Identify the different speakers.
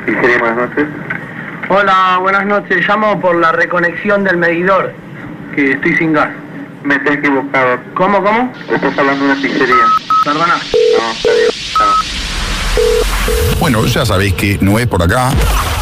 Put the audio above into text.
Speaker 1: Pizzería, buenas noches.
Speaker 2: Hola, buenas noches. Llamo por la reconexión del medidor, que estoy sin gas.
Speaker 1: Me está equivocado.
Speaker 2: ¿Cómo?
Speaker 1: Estás hablando de una pizzería.
Speaker 2: Perdona.
Speaker 1: No, está bien. Chao.
Speaker 3: Bueno, ya sabéis que no es por acá.